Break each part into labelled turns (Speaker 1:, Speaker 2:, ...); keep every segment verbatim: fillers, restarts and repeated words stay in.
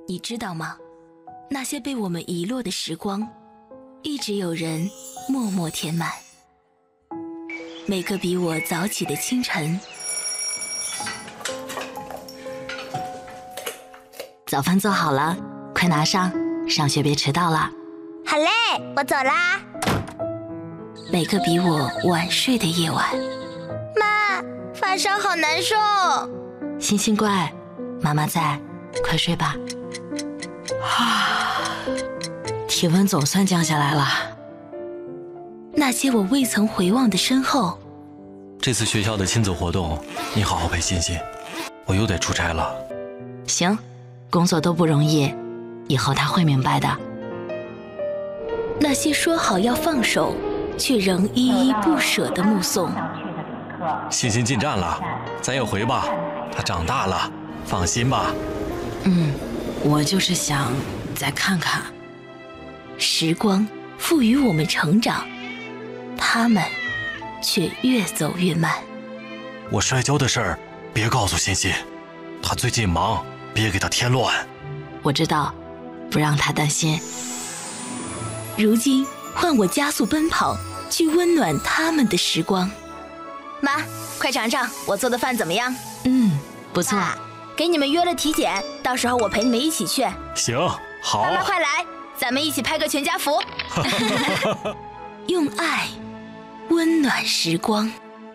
Speaker 1: 你知道吗？那些被我们遗落的时光，一直有人默默填满。每个比我早起的清晨，早饭做好了，快拿上，上学别迟到了。
Speaker 2: 好嘞，我走啦。
Speaker 1: 每个比我晚睡的夜晚，
Speaker 2: 妈，发烧好难受。
Speaker 1: 星星乖，妈妈在，快睡吧。啊，体温总算降下来了。那些我未曾回望的身后。
Speaker 3: 这次学校的亲子活动，你好好陪欣欣，我又得出差了。
Speaker 1: 行，工作都不容易，以后他会明白的。那些说好要放手，却仍依依不舍的目送。
Speaker 3: 欣欣进站了，咱也回吧，她长大了，放心吧。
Speaker 1: 嗯，我就是想再看看。时光赋予我们成长，他们却越走越慢。
Speaker 3: 我摔跤的事儿别告诉欣欣，她最近忙，别给她添乱。
Speaker 1: 我知道，不让她担心。如今换我加速奔跑，去温暖他们的时光。
Speaker 2: 妈，快尝尝我做的饭怎么样？
Speaker 1: 嗯，不错。
Speaker 2: 啊，给你们约了体检，到时候我陪你们一起去。
Speaker 3: 行，好。
Speaker 2: 妈妈快来，咱们一起拍个全家福。
Speaker 1: 用爱温暖时光。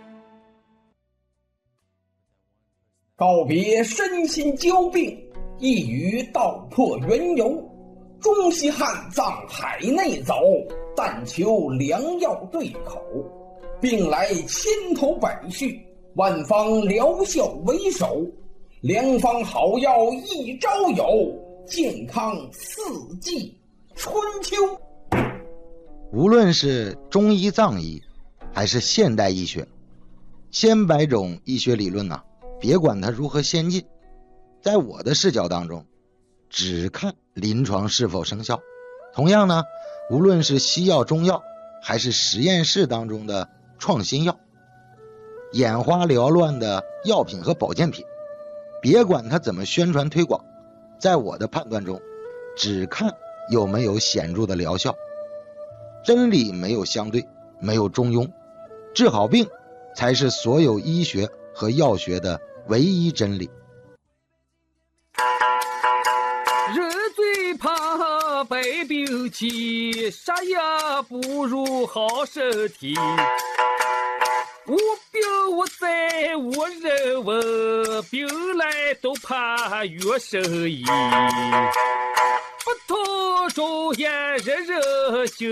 Speaker 4: 告别身心交病，一语道破缘由。中西汉藏海内走，但求良药对口。病来千头百绪，万方疗效为首。良方好药一朝有，健康四季春秋。
Speaker 5: 无论是中医藏医还是现代医学，千百种医学理论啊，别管它如何先进，在我的视角当中只看临床是否生效。同样呢，无论是西药中药还是实验室当中的创新药，眼花缭乱的药品和保健品，别管它怎么宣传推广，在我的判断中只看有没有显著的疗效。真理没有相对，没有中庸，治好病才是所有医学和药学的唯一真理。
Speaker 6: 人最怕百病起，啥也不如好身体。无病无灾无人问，病来都怕药神医。不通中药人人行，